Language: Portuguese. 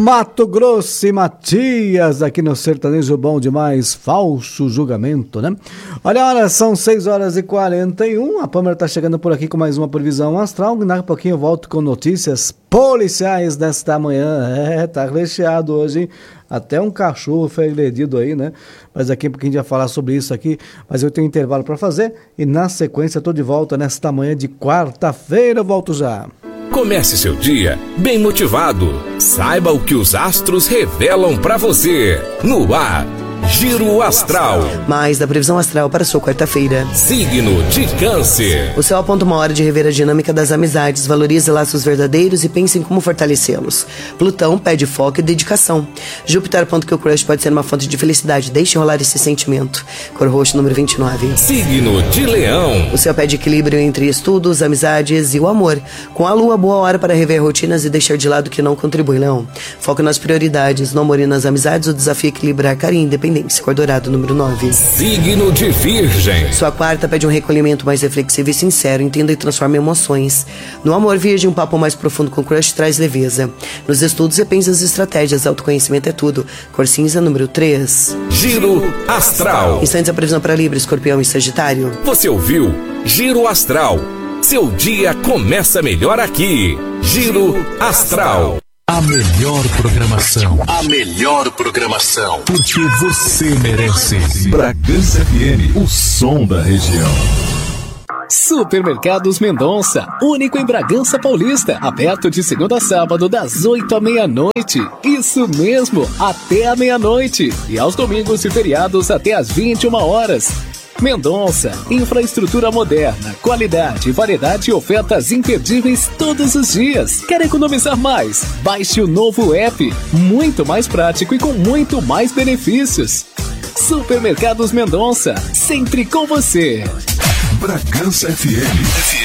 Mato Grosso e Matias, aqui no Sertanejo Bom Demais, falso julgamento, né? Olha, são 6h41, a Pâmela tá chegando por aqui com mais uma previsão astral, daqui a pouquinho eu volto com notícias policiais desta manhã. Tá recheado hoje, hein? Até um cachorro foi agredido aí, né? Mas daqui a pouquinho a gente vai falar sobre isso aqui, mas eu tenho um intervalo para fazer e na sequência eu tô de volta nesta manhã de quarta-feira, eu volto já. Comece seu dia bem motivado. Saiba o que os astros revelam para você. No ar, Giro Astral. Mais da previsão astral para sua quarta-feira. Signo de Câncer. O céu aponta uma hora de rever a dinâmica das amizades, valorize laços verdadeiros e pense em como fortalecê-los. Plutão pede foco e dedicação. Júpiter aponta que o crush pode ser uma fonte de felicidade, deixe rolar esse sentimento. Cor roxo, número 29. Signo de Leão. O céu pede equilíbrio entre estudos, amizades e o amor. Com a lua, boa hora para rever rotinas e deixar de lado o que não contribui, Leão. Foco nas prioridades, no amor e nas amizades, o desafio é equilibrar carinho e independência. Cor dourado, número 9. Signo de Virgem. Sua quarta pede um recolhimento mais reflexivo e sincero, entenda e transforma emoções. No amor, Virgem, um papo mais profundo com crush traz leveza. Nos estudos, repense as estratégias, autoconhecimento é tudo. Cor cinza, número 3. Giro Astral. Instantes a previsão para Libra, Escorpião e Sagitário. Você ouviu Giro Astral. Seu dia começa melhor aqui. Giro Astral. A melhor programação. A melhor programação. Porque você merece. Bragança FM, o som da região. Supermercados Mendonça, único em Bragança Paulista, aberto de segunda a sábado das 8 à meia-noite. Isso mesmo, até a meia-noite. E aos domingos e feriados até às 21 horas. Mendonça, infraestrutura moderna, qualidade, variedade e ofertas imperdíveis todos os dias. Quer economizar mais? Baixe o novo app, muito mais prático e com muito mais benefícios. Supermercados Mendonça, sempre com você. Bragança FM.